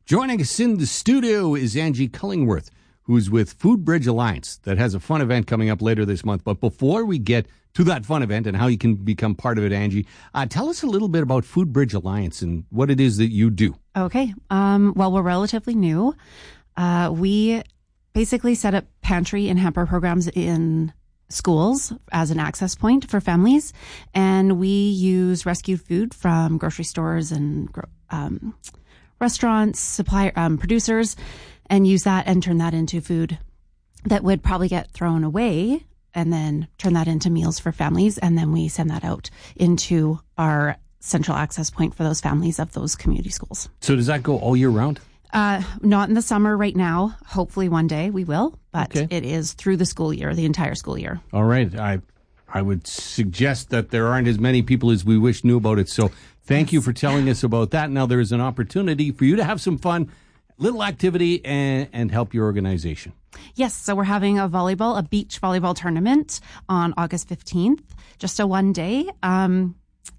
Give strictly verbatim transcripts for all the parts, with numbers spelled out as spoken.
Joining us in the studio is Angie Cullingworth, who's with Foodbridge Alliance that has a fun event coming up later this month. But before we get to that fun event and how you can become part of it, Angie, uh, tell us a little bit about Foodbridge Alliance and what it is that you do. Okay. Um, well, we're relatively new. Uh, we basically set up pantry and hamper programs in schools as an access point for families. And we use rescued food from grocery stores and um, restaurants, supply um, producers, and use that and turn that into food that would probably get thrown away, and then turn that into meals for families. And then we send that out into our central access point for those families of those community schools. So does that go all year round? Uh, not in the summer right now. Hopefully one day we will, but Okay. It is through the school year, the entire school year. All right. I I would suggest that there aren't as many people as we wish knew about it. So thank you for telling us about that. Now there is an opportunity for you to have some fun, little activity, and, and help your organization. Yes, so we're having a volleyball, a beach volleyball tournament on August fifteenth, just a one day. Um,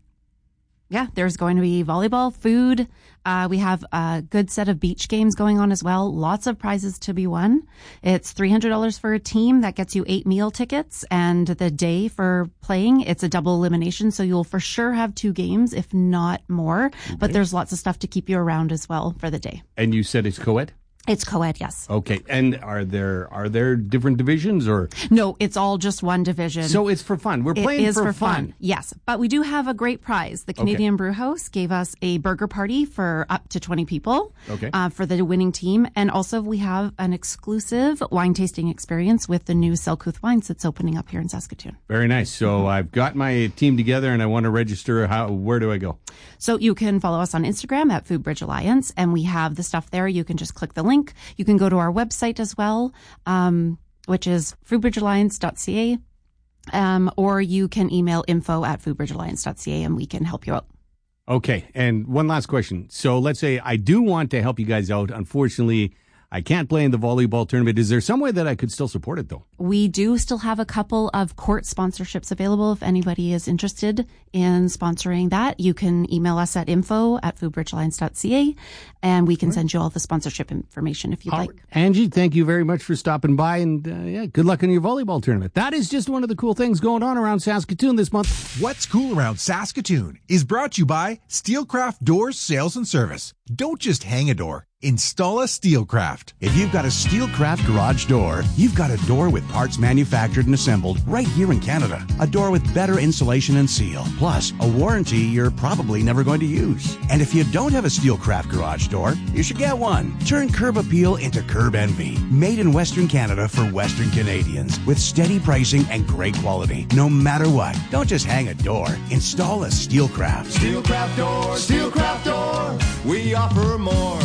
yeah, there's going to be volleyball, food. Uh, we have a good set of beach games going on as well. Lots of prizes to be won. It's three hundred dollars for a team. That gets you eight meal tickets. And the day for playing, it's a double elimination. So you'll for sure have two games, if not more. Okay. But there's lots of stuff to keep you around as well for the day. And you said it's co-ed? It's co-ed, yes. Okay. And are there are there different divisions or? No, it's all just one division. So it's for fun. We're playing it is for, for fun. fun. Yes. But we do have a great prize. The Canadian okay. Brew House gave us a burger party for up to twenty people okay. uh, for the winning team. And also we have an exclusive wine tasting experience with the new Selkirk wines that's opening up here in Saskatoon. Very nice. So mm-hmm. I've got my team together and I want to register. How? Where do I go? So you can follow us on Instagram at Foodbridge Alliance, and we have the stuff there. You can just click the link. You can go to our website as well, um, which is foodbridge alliance dot c a, um, or you can email info at foodbridge alliance dot c a and we can help you out. Okay. And one last question. So let's say I do want to help you guys out. Unfortunately, I can't play in the volleyball tournament. Is there some way that I could still support it, though? We do still have a couple of court sponsorships available. If anybody is interested in sponsoring that, you can email us at info at foodbridge alliance dot c a, and we can send you all the sponsorship information if you'd all like. Right. Angie, thank you very much for stopping by, and uh, yeah, good luck in your volleyball tournament. That is just one of the cool things going on around Saskatoon this month. What's cool around Saskatoon is brought to you by Steelcraft Doors Sales and Service. Don't just hang a door. Install a Steelcraft. If you've got a Steelcraft garage door, you've got a door with parts manufactured and assembled right here in Canada. A door with better insulation and seal, plus a warranty you're probably never going to use. And if you don't have a Steelcraft garage door, you should get one. Turn curb appeal into curb envy. Made in Western Canada for Western Canadians with steady pricing and great quality. No matter what, don't just hang a door. Install a Steelcraft. Steelcraft door, Steelcraft door. We offer more.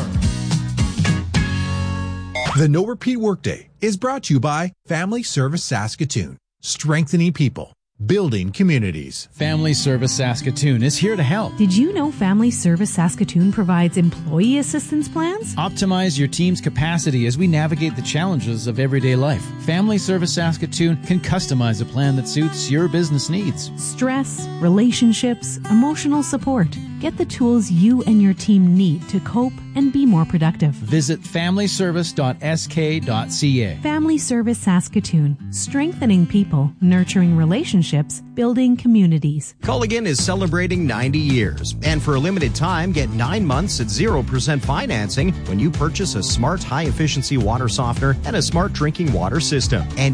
The No Repeat Workday is brought to you by Family Service Saskatoon, strengthening people, building communities. Family Service Saskatoon is here to help. Did you know Family Service Saskatoon provides employee assistance plans? Optimize your team's capacity as we navigate the challenges of everyday life. Family Service Saskatoon can customize a plan that suits your business needs. Stress, relationships, emotional support. Get the tools you and your team need to cope and be more productive. Visit family service dot s k dot c a. Family Service Saskatoon, strengthening people, nurturing relationships, building communities. Culligan is celebrating ninety years, and for a limited time, get nine months at zero percent financing when you purchase a smart high-efficiency water softener and a smart drinking water system. And